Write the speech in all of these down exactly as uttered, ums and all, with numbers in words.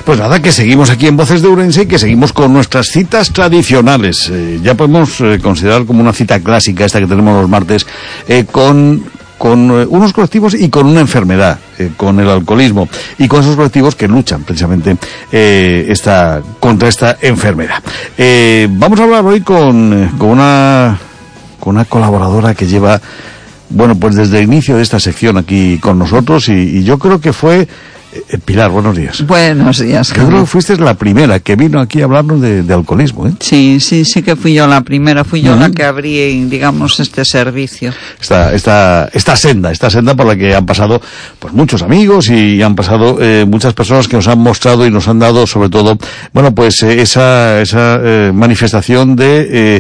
Pues nada, que seguimos aquí en Voces de Ourense y que seguimos con nuestras citas tradicionales. Eh, ya podemos eh, considerar como una cita clásica esta que tenemos los martes, eh, con, con eh, unos colectivos y con una enfermedad, eh, con el alcoholismo, y con esos colectivos que luchan precisamente eh, esta, contra esta enfermedad. Eh, vamos a hablar hoy con, con una, con una colaboradora que lleva, bueno, pues desde el inicio de esta sección aquí con nosotros, y, y yo creo que fue... Eh, Pilar, buenos días. Buenos días. Yo creo que fuiste la primera que vino aquí a hablarnos de, de alcoholismo, ¿eh? Sí, sí, sí que fui yo la primera, fui yo uh-huh. la que abrí, digamos, este servicio. Esta, esta, esta senda, esta senda por la que han pasado, pues, muchos amigos y han pasado eh, muchas personas que nos han mostrado y nos han dado, sobre todo, bueno, pues eh, esa, esa eh, manifestación de, eh,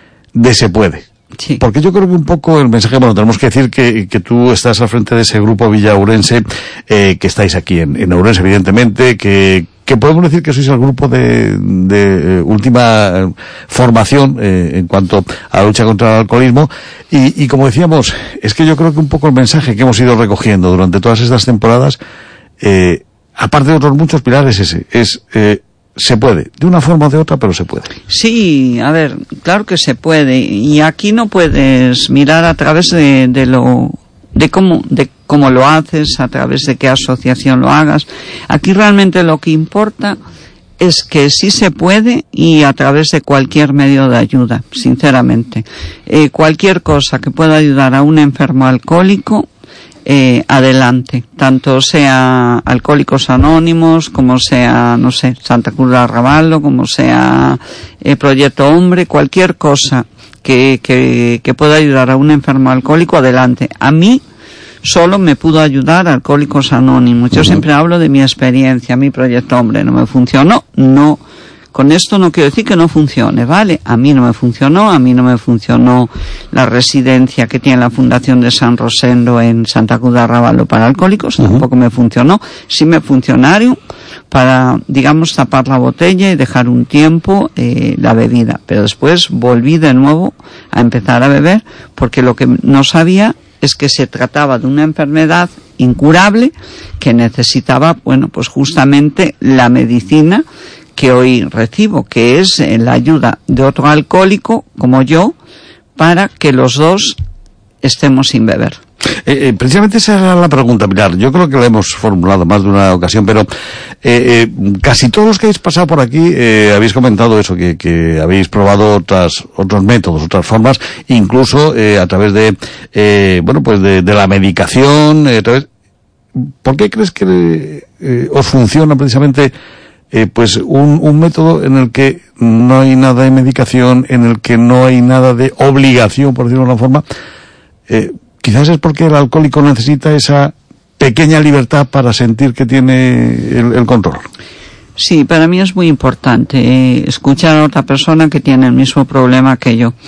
de se puede. Sí. Porque yo creo que un poco el mensaje, bueno, tenemos que decir que, que tú estás al frente de ese grupo Villa Ourense, eh, que estáis aquí en, en Ourense, evidentemente, que, que podemos decir que sois el grupo de, de eh, última formación eh, en cuanto a la lucha contra el alcoholismo, y, y como decíamos, es que yo creo que un poco el mensaje que hemos ido recogiendo durante todas estas temporadas, eh, aparte de otros muchos pilares, ese, es, eh, se puede, de una forma o de otra, pero se puede. Sí, a ver, claro que se puede, y aquí no puedes mirar a través de, de lo, de cómo, de cómo lo haces, a través de qué asociación lo hagas. Aquí realmente lo que importa es que sí se puede, y a través de cualquier medio de ayuda, sinceramente. Eh, cualquier cosa que pueda ayudar a un enfermo alcohólico, Eh, adelante, tanto sea Alcohólicos Anónimos, como sea, no sé, Santa Cruz de Arraballo, como sea eh, Proyecto Hombre, cualquier cosa que, que, que pueda ayudar a un enfermo alcohólico, adelante. A mí solo me pudo ayudar Alcohólicos Anónimos. Yo uh-huh. siempre hablo de mi experiencia. Mi Proyecto Hombre no me funcionó, no. Con esto no quiero decir que no funcione, ¿vale? A mí no me funcionó, a mí no me funcionó la residencia que tiene la Fundación de San Rosendo en Santa Cruz de Arraballo para alcohólicos, uh-huh. tampoco me funcionó. Sí me funcionaron para, digamos, tapar la botella y dejar un tiempo eh, la bebida. Pero después volví de nuevo a empezar a beber, porque lo que no sabía es que se trataba de una enfermedad incurable que necesitaba, bueno, pues justamente la medicina que hoy recibo, que es la ayuda de otro alcohólico como yo, para que los dos estemos sin beber. Eh, eh, precisamente esa era la pregunta, Pilar. Yo creo que la hemos formulado más de una ocasión, pero eh, eh, casi todos los que habéis pasado por aquí eh, habéis comentado eso, que, que habéis probado otras, otros métodos, otras formas, incluso eh, a través de, eh, bueno, pues de, de la medicación. Eh, a través... ¿Por qué crees que eh, os funciona precisamente Eh, pues un, un método en el que no hay nada de medicación, en el que no hay nada de obligación, por decirlo de alguna forma? Eh, quizás es porque el alcohólico necesita esa pequeña libertad para sentir que tiene el, el control. Sí, para mí es muy importante eh, escuchar a otra persona que tiene el mismo problema que yo,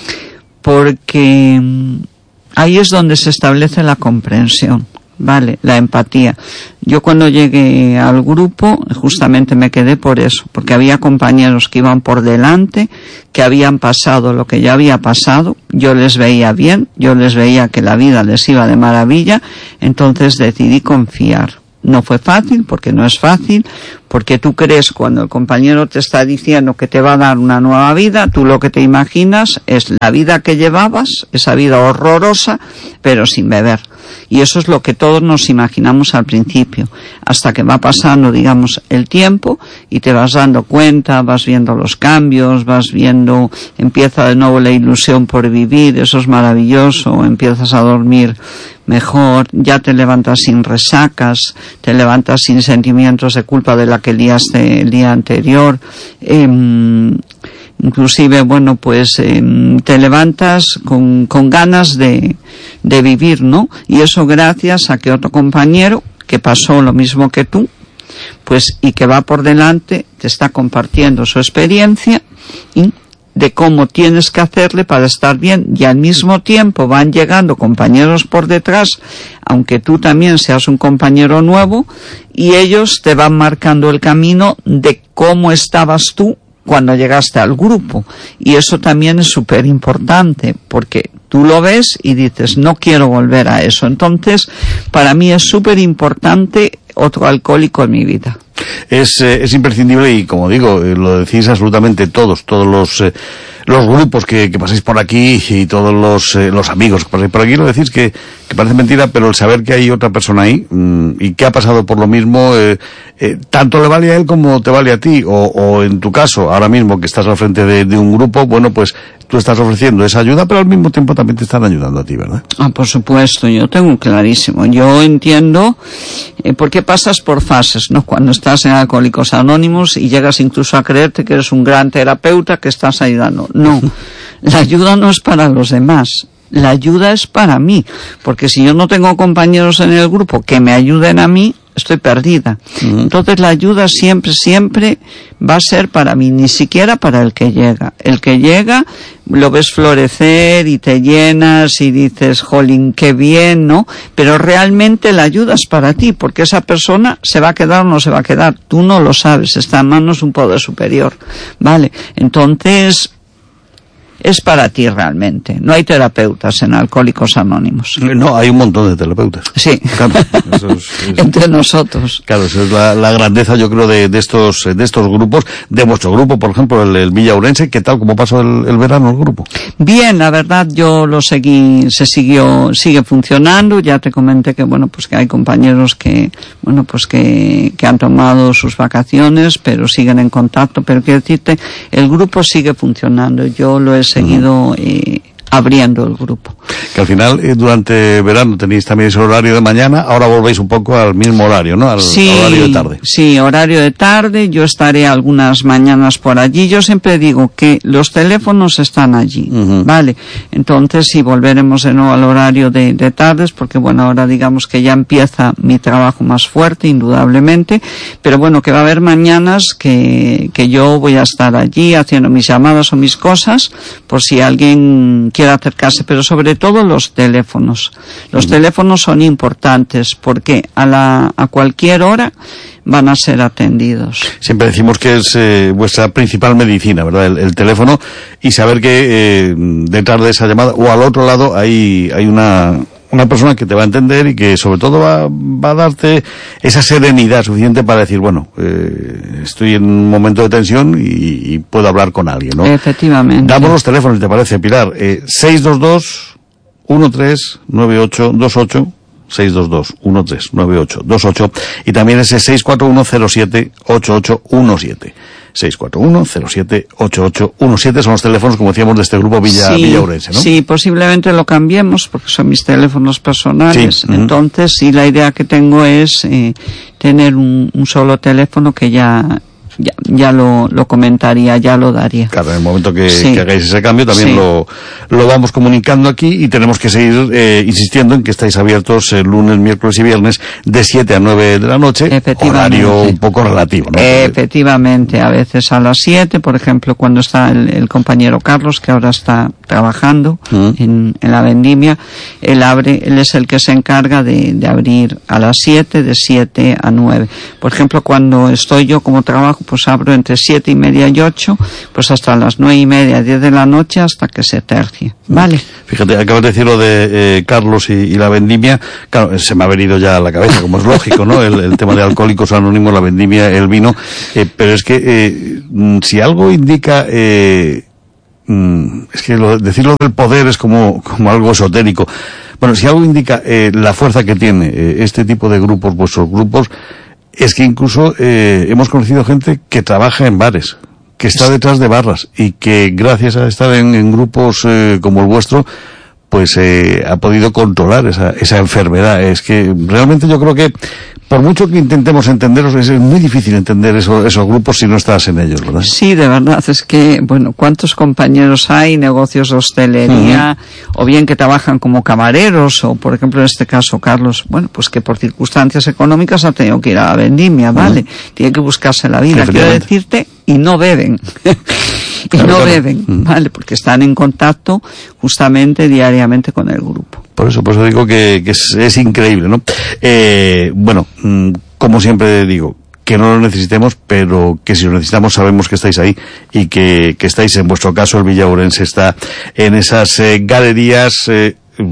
porque ahí es donde se establece la comprensión. Vale, la empatía. Yo cuando llegué al grupo justamente me quedé por eso, porque había compañeros que iban por delante, que habían pasado lo que yo había pasado, yo les veía bien, yo les veía que la vida les iba de maravilla, entonces decidí confiar. No fue fácil, porque no es fácil, porque tú crees cuando el compañero te está diciendo que te va a dar una nueva vida, tú lo que te imaginas es la vida que llevabas, esa vida horrorosa, pero sin beber. Y eso es lo que todos nos imaginamos al principio, hasta que va pasando, digamos, el tiempo y te vas dando cuenta, vas viendo los cambios, vas viendo, empieza de nuevo la ilusión por vivir, eso es maravilloso, empiezas a dormir mejor, ya te levantas sin resacas, te levantas sin sentimientos de culpa de la que liaste el día anterior, eh, inclusive, bueno, pues eh, te levantas con, con ganas de, de vivir, ¿no? Y eso gracias a que otro compañero que pasó lo mismo que tú, pues, y que va por delante, te está compartiendo su experiencia y de cómo tienes que hacerle para estar bien, y al mismo tiempo van llegando compañeros por detrás, aunque tú también seas un compañero nuevo, y ellos te van marcando el camino de cómo estabas tú cuando llegaste al grupo. Y eso también es súper importante, porque tú lo ves y dices, no quiero volver a eso. Entonces, para mí es súper importante otro alcohólico en mi vida. Es, eh, es imprescindible y, como digo, eh, lo decís absolutamente todos, todos los eh, los grupos que, que pasáis por aquí y todos los eh, los amigos que pasáis por aquí, lo decís que, que parece mentira, pero el saber que hay otra persona ahí mmm, y que ha pasado por lo mismo, eh, eh, tanto le vale a él como te vale a ti, o, o en tu caso, ahora mismo que estás al frente de, de un grupo, bueno, pues tú estás ofreciendo esa ayuda, pero al mismo tiempo también te están ayudando a ti, ¿verdad? Ah, por supuesto, yo tengo clarísimo. Yo entiendo eh, por qué pasas por fases, ¿no? Cuando estás en Alcohólicos Anónimos y llegas incluso a creerte que eres un gran terapeuta que estás ayudando. No, la ayuda no es para los demás. La ayuda es para mí, porque si yo no tengo compañeros en el grupo que me ayuden a mí, estoy perdida. Uh-huh. Entonces la ayuda siempre, siempre va a ser para mí, ni siquiera para el que llega. El que llega lo ves florecer y te llenas y dices, jolín, qué bien, ¿no? Pero realmente la ayuda es para ti, porque esa persona se va a quedar o no se va a quedar. Tú no lo sabes, está en manos de un poder superior, ¿vale? Entonces, es para ti realmente. No hay terapeutas en Alcohólicos Anónimos. No, hay un montón de terapeutas. Sí. Claro, eso es, es, entre nosotros. Claro, esa es la, la grandeza, yo creo, de, de estos de estos grupos, de vuestro grupo, por ejemplo, el, el Villaurense. ¿Qué tal? ¿Cómo pasó el, el verano el grupo? Bien, la verdad, yo lo seguí, se siguió, sigue funcionando. Ya te comenté que, bueno, pues que hay compañeros que, bueno, pues que, que han tomado sus vacaciones, pero siguen en contacto. Pero quiero decirte, el grupo sigue funcionando. Yo lo he seguido eh, abriendo el grupo. Que al final, eh, durante verano tenéis también ese horario de mañana, ahora volvéis un poco al mismo horario, ¿no? Al sí, horario de tarde. Sí, horario de tarde, yo estaré algunas mañanas por allí. Yo siempre digo que los teléfonos están allí, uh-huh. ¿vale? Entonces, sí, volveremos de nuevo al horario de, de tardes, porque bueno, ahora digamos que ya empieza mi trabajo más fuerte, indudablemente, pero bueno, que va a haber mañanas que, que yo voy a estar allí haciendo mis llamadas o mis cosas, por si alguien quiere acercarse, pero sobre todo los teléfonos. Los uh-huh. teléfonos son importantes porque a la a cualquier hora van a ser atendidos. Siempre decimos que es eh, vuestra principal medicina, ¿verdad? El, el teléfono, y saber que eh, detrás de esa llamada o al otro lado hay hay una una persona que te va a entender y que sobre todo va, va a darte esa serenidad suficiente para decir, bueno, eh, estoy en un momento de tensión y, y puedo hablar con alguien, ¿no? Efectivamente. Damos los teléfonos, ¿te parece, Pilar? Eh, seis dos dos, uno tres, nueve ocho dos ocho, seis dos dos, uno tres, nueve ocho dos ocho, y también ese seis cuatro uno cero siete, ocho ocho uno siete. seis cuatro uno cero siete ocho ocho uno siete son los teléfonos, como decíamos, de este grupo Villa, sí, Villaurense, ¿no? Sí, posiblemente lo cambiemos porque son mis teléfonos personales. Sí. Entonces, sí, la idea que tengo es eh, tener un, un solo teléfono que ya ya, ya lo, lo comentaría, ya lo daría. Claro, en el momento que, sí. que hagáis ese cambio también sí. lo, lo vamos comunicando aquí, y tenemos que seguir eh, insistiendo en que estáis abiertos el lunes, miércoles y viernes de siete a nueve de la noche, horario un poco relativo, ¿no? Efectivamente, a veces a las siete, por ejemplo, cuando está el, el compañero Carlos, que ahora está trabajando uh-huh. en, en la vendimia, él abre, él es el que se encarga de, de abrir a las siete, de siete a nueve. Por ejemplo, cuando estoy yo como trabajo, pues abro entre siete y media y ocho, pues hasta las nueve y media, diez de la noche, hasta que se tercie, ¿vale? Fíjate, acabas de decir lo de eh, Carlos y, y la vendimia. Claro, se me ha venido ya a la cabeza, como es lógico, ¿no? El, el tema de Alcohólicos Anónimos, la vendimia, el vino, eh, pero es que eh, si algo indica, eh, es que lo, decirlo del poder es como, como algo esotérico. Bueno, si algo indica eh, la fuerza que tiene eh, este tipo de grupos, vuestros grupos, es que incluso eh, hemos conocido gente que trabaja en bares, que está detrás de barras, y que gracias a estar en, en grupos eh, como el vuestro, pues eh, ha podido controlar esa, esa enfermedad. Es que realmente yo creo que por mucho que intentemos entenderos, es muy difícil entender eso, esos grupos si no estás en ellos, ¿verdad? Sí, de verdad, es que, bueno, ¿cuántos compañeros hay, negocios de hostelería, uh-huh. o bien que trabajan como camareros, o por ejemplo en este caso Carlos, bueno, pues que por circunstancias económicas ha tenido que ir a la vendimia, ¿vale? Uh-huh. Tiene que buscarse la vida, quiero decirte, y no beben. y claro, no claro. beben, uh-huh. ¿vale? Porque están en contacto justamente diariamente con el grupo. Por eso, por eso digo que, que es, es increíble, ¿no? Eh, bueno, como siempre digo, que no lo necesitemos, pero que si lo necesitamos sabemos que estáis ahí, y que, que estáis, en vuestro caso, el Villaurense está en esas eh, galerías, eh,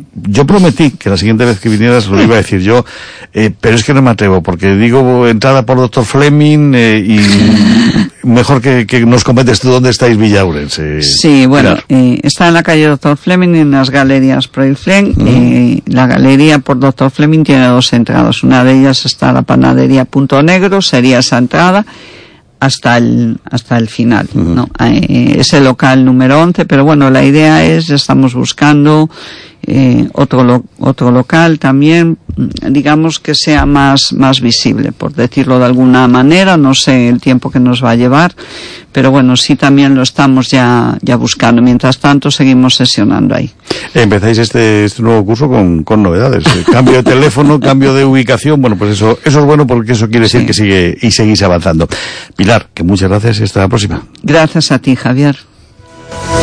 yo prometí que la siguiente vez que vinieras lo iba a decir yo, eh, pero es que no me atrevo, porque digo entrada por doctor Fleming eh, y mejor que, que nos comentes tú dónde estáis Villaurense. Eh, sí, bueno, eh, está en la calle doctor Fleming, en las galerías Proiflen. Uh-huh. eh, la galería por doctor Fleming tiene dos entradas, una de ellas está la panadería Punto Negro, sería esa entrada hasta el hasta el final, uh-huh. ¿no? Eh, es el local número once, pero bueno, la idea es, estamos buscando eh, otro lo, otro local también, digamos que sea más más visible, por decirlo de alguna manera. No sé el tiempo que nos va a llevar, pero bueno, sí también lo estamos ya ya buscando. Mientras tanto seguimos sesionando ahí. Empezáis este este nuevo curso con con novedades, cambio de teléfono, cambio de ubicación. Bueno, pues eso eso es bueno, porque eso quiere decir sí. que sigue y seguís avanzando. Pilar, que muchas gracias y hasta la próxima. Gracias a ti, Javier.